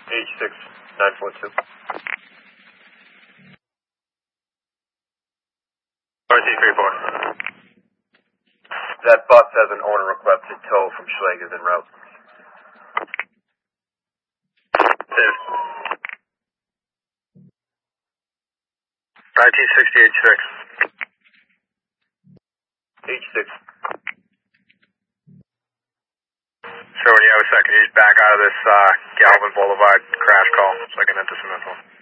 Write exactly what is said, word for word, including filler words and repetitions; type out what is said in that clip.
H six nine four two. R T three four. That bus has an owner requested tow from Schlegers en route. I T sixty H six. H six. So when you have a second, you just back out of this uh, Galvin Boulevard crash call so I can enter some info.